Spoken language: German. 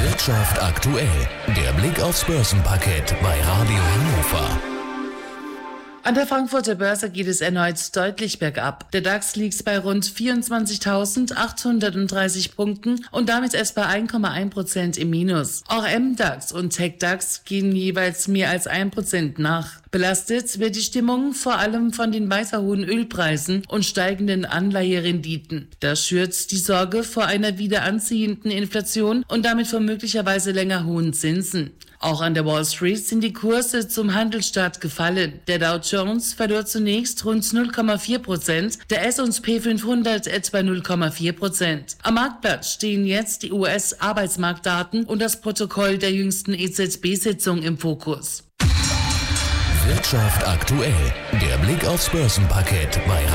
Wirtschaft aktuell. Der Blick aufs Börsenparkett bei Radio Hannover. An der Frankfurter Börse geht es erneut deutlich bergab. Der DAX liegt bei rund 24.830 Punkten und damit erst bei 1,1% im Minus. Auch MDAX und TechDAX gehen jeweils mehr als 1% nach. Belastet wird die Stimmung vor allem von den weiter hohen Ölpreisen und steigenden Anleiherenditen. Das schürt die Sorge vor einer wieder anziehenden Inflation und damit vor möglicherweise länger hohen Zinsen. Auch an der Wall Street sind die Kurse zum Handelsstart gefallen. Der Dow Jones verlor zunächst rund 0,4%, der S&P 500 etwa 0,4%. Am Marktplatz stehen jetzt die US-Arbeitsmarktdaten und das Protokoll der jüngsten EZB-Sitzung im Fokus. Wirtschaft aktuell. Der Blick aufs Börsenparkett bei